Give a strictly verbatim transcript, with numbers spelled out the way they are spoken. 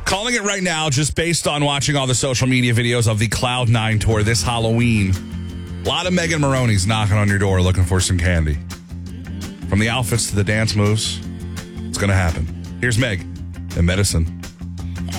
Calling it right now, just based on watching all the social media videos of the Cloud nine tour this Halloween. A lot of Megan Moroney's knocking on your door looking for some candy. From the outfits to the dance moves, it's going to happen. Here's Meg and Medicine.